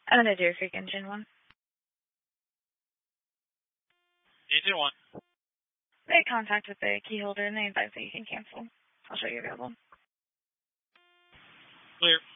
Another Deer Creek engine one. Engine one. Make contact with the key holder and they advise that you can cancel. I'll show you available. Clear.